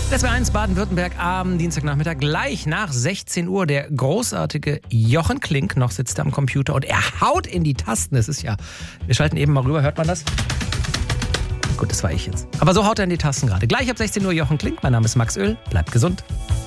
Das war 1 Baden-Württemberg am Dienstagnachmittag, gleich nach 16 Uhr. Der großartige Jochen Klink noch sitzt am Computer und er haut in die Tasten. Das ist ja, wir schalten eben mal rüber, hört man das? Gut, das war ich jetzt. Aber so haut er in die Tasten gerade. Gleich ab 16 Uhr Jochen Klink. Mein Name ist Max Öl. Bleibt gesund.